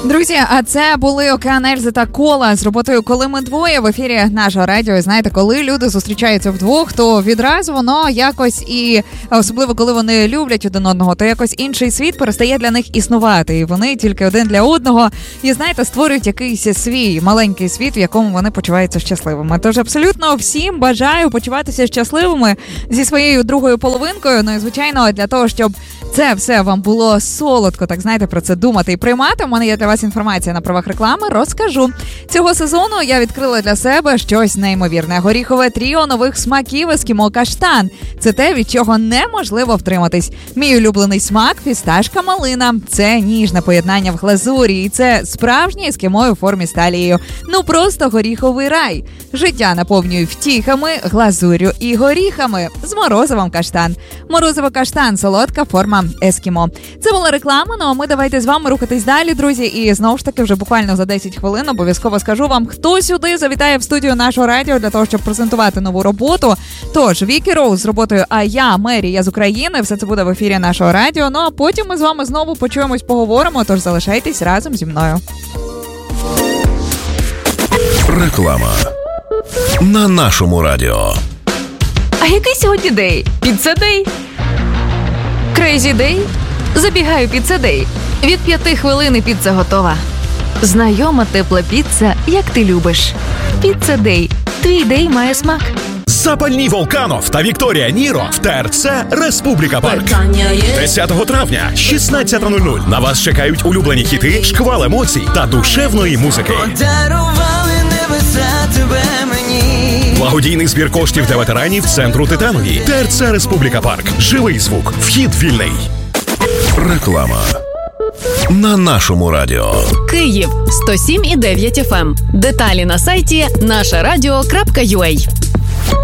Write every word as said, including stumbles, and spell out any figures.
Друзі, а це були Океан Ельзи та Кола з роботою «Коли ми двоє» в ефірі нашого радіо. Знаєте, коли люди зустрічаються вдвох, то відразу воно якось, і особливо коли вони люблять один одного, то якось інший світ перестає для них існувати. І вони тільки один для одного. І, знаєте, створюють якийсь свій маленький світ, в якому вони почуваються щасливими. Тож абсолютно всім бажаю почуватися щасливими зі своєю другою половинкою. Ну і, звичайно, для того, щоб це все вам було солодко, так знаєте, про це думати і приймати. У мене є для вас інформація на правах реклами. Розкажу. Цього сезону я відкрила для себе щось неймовірне. Горіхове тріо нових смаків Ескімо Каштан. Це те, від чого неможливо втриматись. Мій улюблений смак – фісташка малина. Це ніжне поєднання в глазурі. І це справжнє ескімо у формі з талією. Ну просто горіховий рай. Життя наповнює втіхами, глазурю і горіхами. З морозивом каштан. Морозиво каштан – солодка форма ескімо. Це була реклама, ну а ми давайте з вами рухатись далі, друзі. І знову ж таки вже буквально за десять хвилин обов'язково скажу вам, хто сюди завітає в студію нашого радіо для того, щоб презентувати нову роботу. Тож, Вікі Роуз з роботою «А я, Мері, я з України». Все це буде в ефірі нашого радіо. Ну а потім ми з вами знову почуємось, поговоримо. Тож залишайтесь разом зі мною. Реклама на нашому радіо. А який сьогодні день? Піцца-дей? Крейзі-дей? Забігаю піцца-дей. Від п'яти хвилин і піца готова. Знайома тепла піца, як ти любиш. Піцца-дей. Твій дей має смак. Запальні Волканов та Вікторія Ніро в ТРЦ «Республіка Парк». десятого травня, шістнадцята нуль нуль. На вас чекають улюблені хіти, шквал емоцій та душевної музики. Благодійний збір коштів для ветеранів центру Титанові. ТРЦ «Республіка Парк». Живий звук. Вхід вільний. Реклама на нашому радіо. Київ сто сім і дев'ять еф ем. Деталі на сайті наша радіо крапка ю а.